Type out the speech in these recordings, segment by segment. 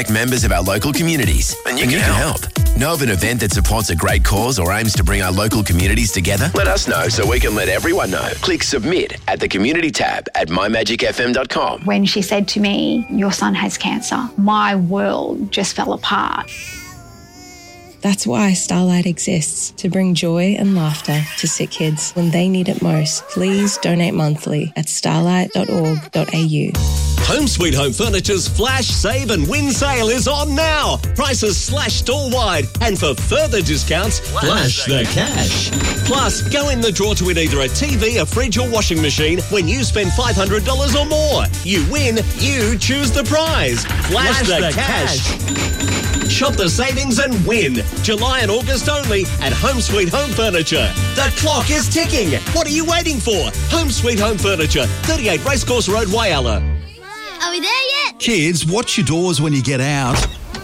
members of our local communities, and you can help. Know of an event that supports a great cause or aims to bring our local communities together? Let us know so we can let everyone know. Click submit at the community tab at mymagicfm.com. When she said to me, your son has cancer, my world just fell apart. That's why Starlight exists, to bring joy and laughter to sick kids when they need it most. Please donate monthly at starlight.org.au. Home Sweet Home Furniture's Flash, Save and Win sale is on now. Prices slashed store-wide, and for further discounts, flash the cash. Plus, go in the draw to win either a TV, a fridge or washing machine when you spend $500 or more. You win, you choose the prize. Flash the cash. Shop the savings and win. July and August only at Home Sweet Home Furniture. The clock is ticking. What are you waiting for? Home Sweet Home Furniture, 38 Racecourse Road, Whyalla. Are we there yet? Kids, watch your doors when you get out.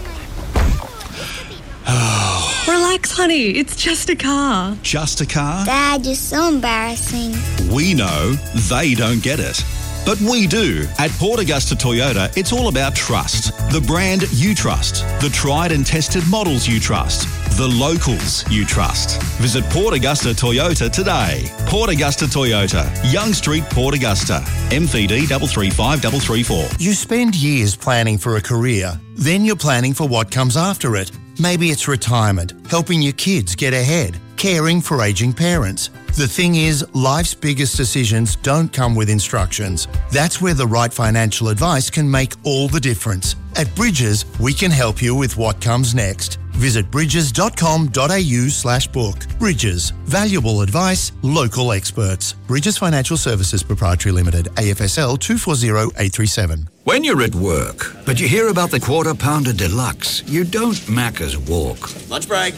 Relax, honey. It's just a car. Just a car? Dad, you're so embarrassing. We know they don't get it. But we do. At Port Augusta Toyota, it's all about trust. The brand you trust. The tried and tested models you trust. The locals you trust. Visit Port Augusta Toyota today. Port Augusta Toyota, Young Street, Port Augusta. MVD 335334. You spend years planning for a career. Then you're planning for what comes after it. Maybe it's retirement, helping your kids get ahead, caring for ageing parents. The thing is, life's biggest decisions don't come with instructions. That's where the right financial advice can make all the difference. At Bridges, we can help you with what comes next. Visit bridges.com.au/book. Bridges. Valuable advice, local experts. Bridges Financial Services Proprietary Limited, AFSL 240837. When you're at work, but you hear about the Quarter Pounder Deluxe, you don't Macca's walk. Lunch break.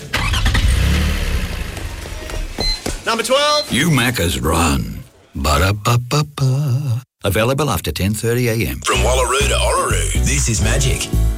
Number 12. You Macca's run. Ba-da-ba-ba-ba. Available after 10:30 a.m. From Wallaroo to Orroroo, this is Magic